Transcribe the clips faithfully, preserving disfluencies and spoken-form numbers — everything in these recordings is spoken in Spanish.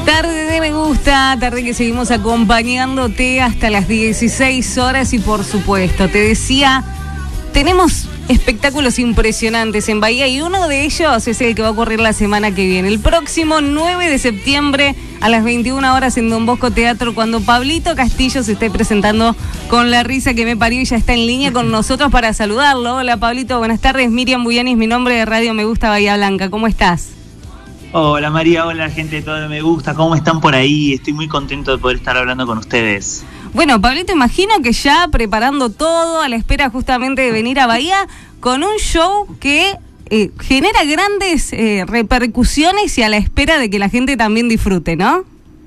Tarde de Me Gusta, tarde que seguimos acompañándote hasta las dieciséis horas y por supuesto, te decía, tenemos espectáculos impresionantes en Bahía y uno de ellos es el que va a ocurrir la semana que viene, el próximo nueve de septiembre a las veintiuna horas en Don Bosco Teatro, cuando Pablito Castillo se esté presentando con La Risa que Me Parió y ya está en línea con nosotros para saludarlo. Hola Pablito, buenas tardes, Miriam Buyanis, mi nombre de Radio Me Gusta Bahía Blanca, ¿cómo estás? Hola María, hola gente de todo Me Gusta, ¿cómo están por ahí? Estoy muy contento de poder estar hablando con ustedes. Bueno, Pablito, imagino que ya preparando todo a la espera justamente de venir a Bahía con un show que eh, genera grandes eh, repercusiones y a la espera de que la gente también disfrute, ¿no?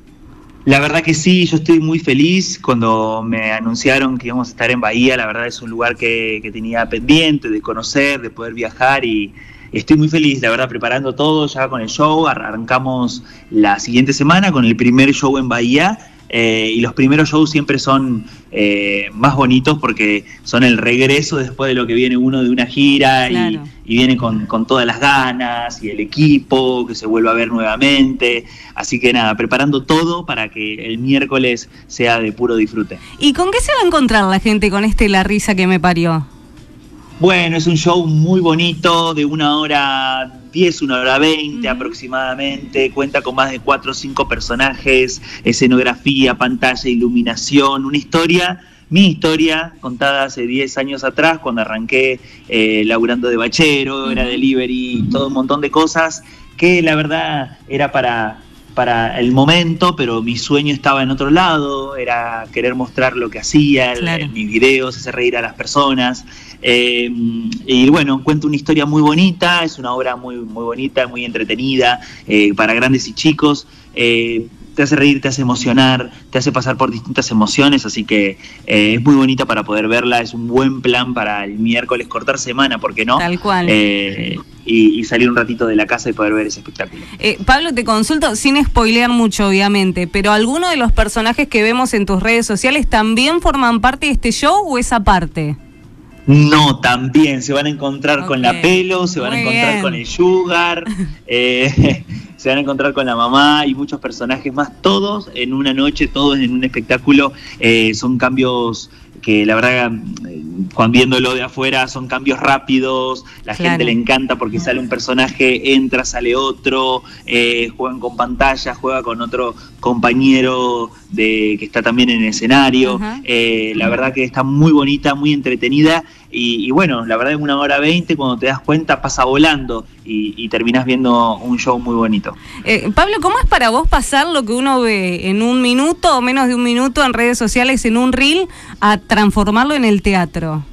La verdad que sí, yo estoy muy feliz cuando me anunciaron que íbamos a estar en Bahía. La verdad es un lugar que, que tenía pendiente de conocer, de poder viajar y estoy muy feliz, la verdad, preparando todo ya con el show. Arrancamos la siguiente semana con el primer show en Bahía. Eh, y los primeros shows siempre son eh, más bonitos porque son el regreso después de lo que viene uno de una gira. Claro. y, y viene con, con todas las ganas y el equipo que se vuelve a ver nuevamente. Así que nada, preparando todo para que el miércoles sea de puro disfrute. ¿Y con qué se va a encontrar la gente con este La Risa que Me Parió? Bueno, es un show muy bonito, de una hora diez, una hora veinte uh-huh. aproximadamente, cuenta con más de cuatro o cinco personajes, escenografía, pantalla, iluminación, una historia, mi historia, contada hace diez años atrás, cuando arranqué eh, laburando de bachero, uh-huh. era delivery, todo un montón de cosas, que la verdad era para... para el momento, pero mi sueño estaba en otro lado, era querer mostrar lo que hacía, claro. en mis videos, hacer reír a las personas. Eh, y bueno, cuento una historia muy bonita, es una obra muy, muy bonita, muy entretenida, eh, para grandes y chicos. Eh, te hace reír, te hace emocionar, te hace pasar por distintas emociones, así que eh, es muy bonita para poder verla, es un buen plan para el miércoles, cortar semana, ¿por qué no? Tal cual. Eh, y, y salir un ratito de la casa y poder ver ese espectáculo. Eh, Pablo, te consulto, sin spoilear mucho, obviamente, pero ¿alguno de los personajes que vemos en tus redes sociales también forman parte de este show o es aparte? No, también se van a encontrar okay. con la Pelo, se van Muy a encontrar bien. con el Sugar, eh, se van a encontrar con la mamá y muchos personajes más, todos en una noche, todos en un espectáculo. Eh, son cambios que la verdad, cuando viéndolo de afuera, son cambios rápidos, la claro. gente le encanta porque sale un personaje, entra, sale otro, eh, juegan con pantalla, juega con otro compañero de que está también en el escenario. Uh-huh. eh, la verdad que está muy bonita, muy entretenida y, y bueno, la verdad en una hora veinte, cuando te das cuenta, pasa volando y, y terminás viendo un show muy bonito. Eh, Pablo, ¿cómo es para vos pasar lo que uno ve en un minuto o menos de un minuto en redes sociales, en un reel, a transformarlo en el teatro?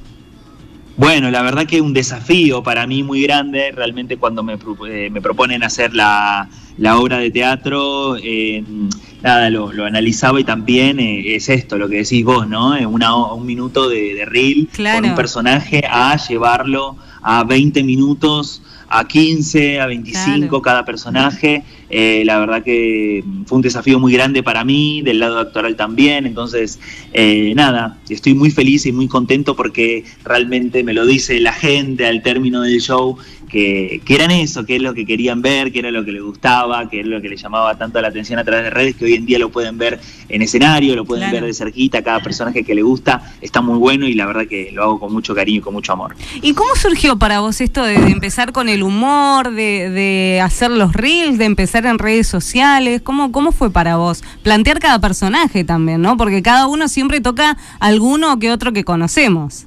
Bueno, la verdad que es un desafío para mí muy grande, realmente cuando me, eh, me proponen hacer la, la obra de teatro, eh, nada, lo, lo analizaba y también eh, es esto, lo que decís vos, ¿no? Una, un minuto de, de reel claro. con un personaje a llevarlo a veinte minutos, a quince, a veinticinco claro. cada personaje. Eh, la verdad que fue un desafío muy grande para mí, del lado actoral también, entonces eh, nada, estoy muy feliz y muy contento porque realmente me lo dice la gente al término del show, que, que eran eso, que es lo que querían ver, que era lo que les gustaba, que era lo que les llamaba tanto la atención a través de redes, que hoy en día lo pueden ver en escenario, lo pueden claro. ver de cerquita, cada personaje que le gusta está muy bueno y la verdad que lo hago con mucho cariño y con mucho amor. ¿Y cómo surgió para vos esto de, de empezar con el humor, de, de hacer los reels, de empezar en redes sociales? ¿Cómo, cómo fue para vos? Plantear cada personaje también, ¿no? Porque cada uno siempre toca alguno que otro que conocemos.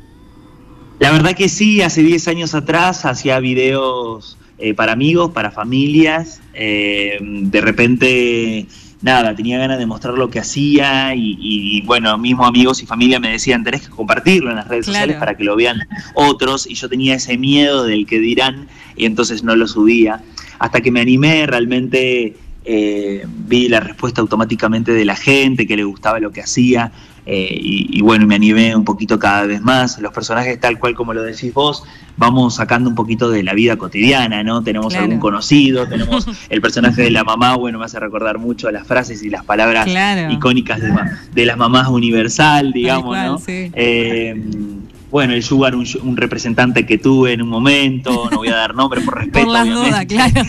La verdad que sí, hace diez años atrás hacía videos eh, para amigos, para familias, eh, de repente, nada, tenía ganas de mostrar lo que hacía y, y, y bueno, mismos amigos y familia me decían, tenés que compartirlo en las redes claro. sociales para que lo vean otros, y yo tenía ese miedo del que dirán y entonces no lo subía, hasta que me animé, realmente eh, vi la respuesta automáticamente de la gente, que le gustaba lo que hacía. Eh, y, y bueno, me animé un poquito cada vez más. Los personajes, tal cual como lo decís vos, vamos sacando un poquito de la vida cotidiana, ¿no? Tenemos claro. algún conocido, tenemos el personaje de la mamá, bueno, me hace recordar mucho las frases y las palabras claro. icónicas de, de las mamás universal, digamos, cual, ¿no? Sí. Eh, bueno, el Sugar, un, un representante que tuve en un momento, no voy a dar nombre por respeto, por las dudas, claro.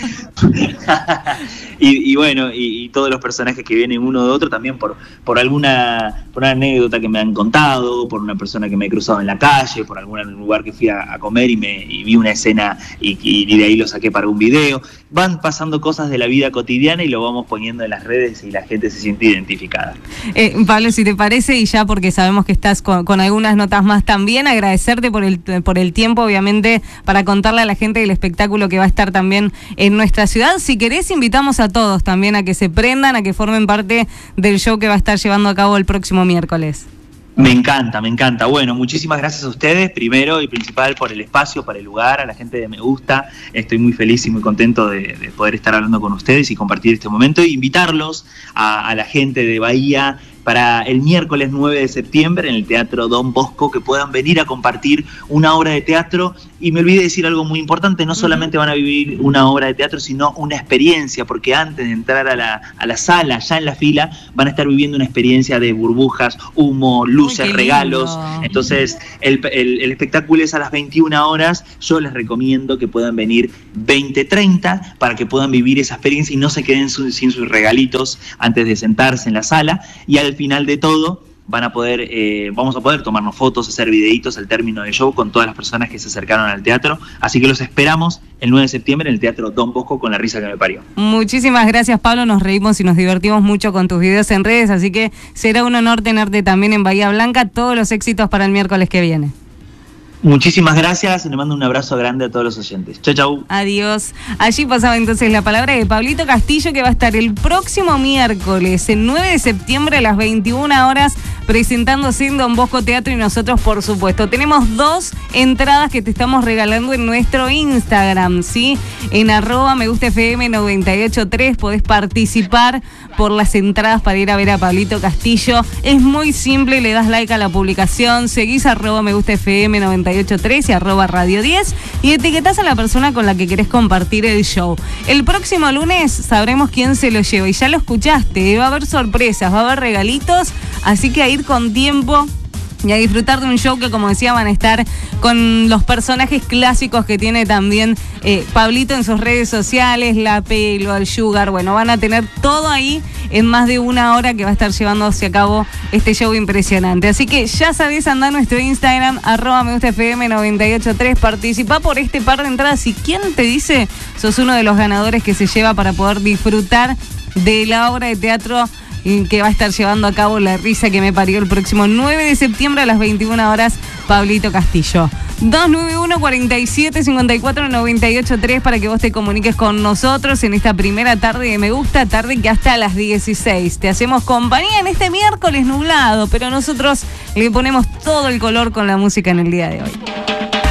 y, y bueno, y, y todos los personajes que vienen uno de otro también por, por alguna por una anécdota que me han contado, por una persona que me he cruzado en la calle, por algún lugar que fui a, a comer y me y vi una escena y, y de ahí lo saqué para un video. Van pasando cosas de la vida cotidiana y lo vamos poniendo en las redes y la gente se siente identificada. Eh, Pablo, si te parece, y ya porque sabemos que estás con, con algunas notas más también, agradecerte por el, por el tiempo, obviamente, para contarle a la gente del espectáculo que va a estar también en nuestra ciudad. Si querés, invitamos a todos también a que se prendan, a que formen parte del show que va a estar llevando a cabo el próximo miércoles. Me encanta, me encanta. Bueno, muchísimas gracias a ustedes, primero y principal, por el espacio, por el lugar, a la gente de Me Gusta. Estoy muy feliz y muy contento de, de poder estar hablando con ustedes y compartir este momento e invitarlos a, a la gente de Bahía para el miércoles nueve de septiembre en el Teatro Don Bosco, que puedan venir a compartir una obra de teatro. Y me olvidé decir algo muy importante, no solamente van a vivir una obra de teatro, sino una experiencia, porque antes de entrar a la, a la sala, ya en la fila, van a estar viviendo una experiencia de burbujas, humo, luces, Uy, regalos. Entonces, el, el, el espectáculo es a las veintiuna horas. Yo les recomiendo que puedan venir veinte treinta para que puedan vivir esa experiencia y no se queden su, sin sus regalitos antes de sentarse en la sala. Y al final de todo van a poder, eh, vamos a poder tomarnos fotos, hacer videitos al término del show con todas las personas que se acercaron al teatro, así que los esperamos el nueve de septiembre en el Teatro Don Bosco con La Risa que me parió. Muchísimas gracias, Pablo, nos reímos y nos divertimos mucho con tus videos en redes, así que será un honor tenerte también en Bahía Blanca. Todos los éxitos para el miércoles que viene. Muchísimas gracias, le mando un abrazo grande a todos los oyentes. Chau, chau. Adiós. Allí pasaba entonces la palabra de Pablito Castillo, que va a estar el próximo miércoles, el nueve de septiembre a las veintiuna horas, presentándose en Don Bosco Teatro. Y nosotros, por supuesto, tenemos dos entradas que te estamos regalando en nuestro Instagram, ¿sí? En arroba me gusta F M noventa y ocho tres podés participar por las entradas para ir a ver a Pablito Castillo. Es muy simple, le das like a la publicación, seguís arroba me gusta F M noventa y ocho tres y arroba radio diez y etiquetás a la persona con la que querés compartir el show. El próximo lunes sabremos quién se lo lleva y ya lo escuchaste, va a haber sorpresas, va a haber regalitos, así que a ir con tiempo y a disfrutar de un show que, como decía, van a estar con los personajes clásicos que tiene también eh, Pablito en sus redes sociales, La Pelo, al Sugar. Bueno, van a tener todo ahí en más de una hora que va a estar llevándose a cabo este show impresionante. Así que ya sabés, anda a nuestro Instagram, arroba me gusta F M noventa y ocho tres, participá por este par de entradas. Y quién te dice, sos uno de los ganadores que se lleva para poder disfrutar de la obra de teatro que va a estar llevando a cabo La Risa que me parió el próximo nueve de septiembre a las veintiuna horas, Pablito Castillo. dos nueve uno, cuatro siete, cinco cuatro, nueve ocho tres para que vos te comuniques con nosotros en esta primera tarde de Me Gusta, tarde que hasta las dieciséis. Te hacemos compañía en este miércoles nublado, pero nosotros le ponemos todo el color con la música en el día de hoy.